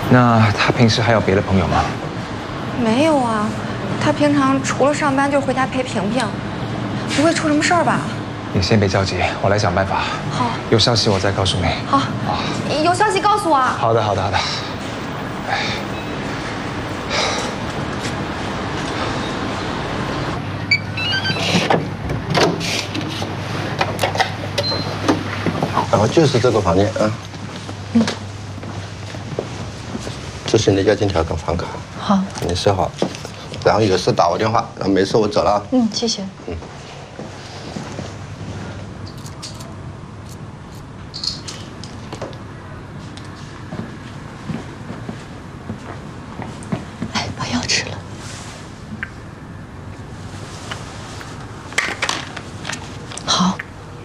那他平时还有别的朋友吗？ 没有啊，他平常除了上班就回家陪萍萍，不会出什么事儿吧？ 你先别着急，我来想办法。 好， 有消息我再告诉你。 好，有消息告诉我啊。 好的，好的，好的。 然后就是这个房间啊。嗯。这是你的押金条跟房卡。 好。 你设好，然后有事打我电话，然后没事我走了啊。 嗯，谢谢。 嗯。